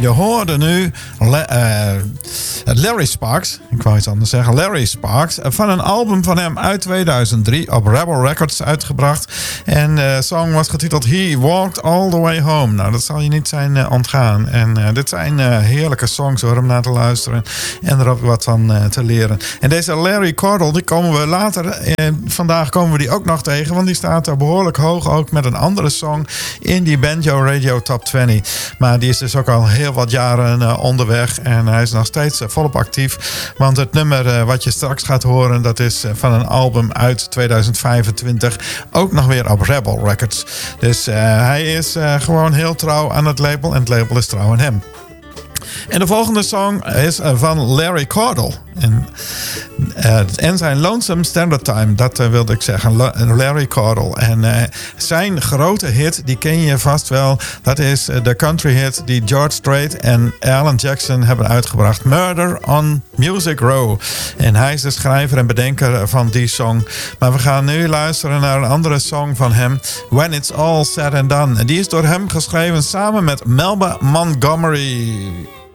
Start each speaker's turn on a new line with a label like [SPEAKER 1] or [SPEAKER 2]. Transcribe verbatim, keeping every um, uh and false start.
[SPEAKER 1] je hoorde nu Le- uh, Larry Sparks, ik wou iets anders zeggen, Larry Sparks, van een album van hem uit tweeduizend drie op Rebel Records uitgebracht. En de song was getiteld He Walked All The Way Home. Nou, dat zal je niet zijn uh, ontgaan. En uh, dit zijn uh, heerlijke songs hoor, om naar te luisteren en er ook wat van uh, te leren. En deze Larry Cordell, die komen we later, uh, vandaag komen we die ook nog tegen, want die staat er behoorlijk hoog, ook met een andere song in die Banjo Radio Top twintig. Maar die is dus ook al heel wat jaren uh, onderweg en hij is nog steeds uh, volop actief. Want het nummer uh, wat je straks gaat horen, dat is uh, van een album uit tweeduizend vijfentwintig, ook nog weer op Rebel Records. Dus uh, hij is uh, gewoon heel trouw aan het label en het label is trouw aan hem. En de volgende song is van Larry Cordell. En, uh, en zijn Lonesome Standard Time, dat uh, wilde ik zeggen. Larry Cordell. En uh, zijn grote hit, die ken je vast wel. Dat is uh, de country hit die George Strait en Alan Jackson hebben uitgebracht. Murder on Music Row. En hij is de schrijver en bedenker van die song. Maar we gaan nu luisteren naar een andere song van hem. When It's All Said and Done. En die is door hem geschreven samen met Melba Montgomery.